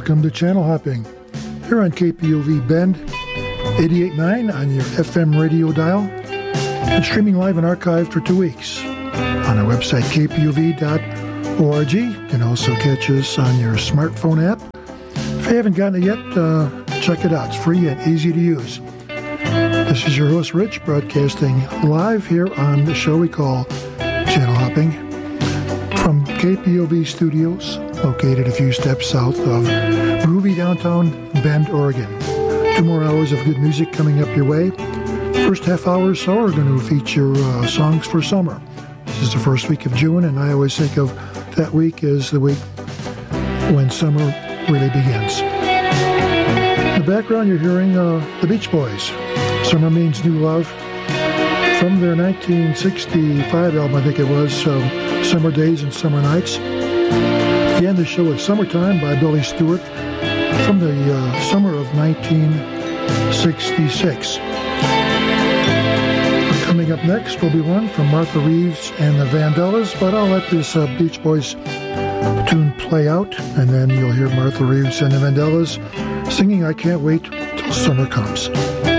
Welcome to Channel Hopping here on KPOV Bend 88.9 on your FM radio dial and streaming live and archived for 2 weeks on our website kpov.org. You can also catch us on your smartphone app. If you haven't gotten it yet, check it out. It's free and easy to use. This is your host, Rich, broadcasting live here on the show we call Channel Hopping from KPOV Studios, located a few steps south of groovy downtown Bend, Oregon. 2 more hours of good music coming up your way. First half hour or so are going to feature songs for summer. This is the first week of June, and I always think of that week as the week when summer really begins. In the background, you're hearing the Beach Boys. Summer Means New Love from their 1965 album, I think it was, Summer Days and Summer Nights. Began the show with Summertime by Billy Stewart from the summer of 1966. Coming up next will be one from Martha Reeves and the Vandellas, but I'll let this Beach Boys tune play out, and then you'll hear Martha Reeves and the Vandellas singing I Can't Wait Till Summer Comes.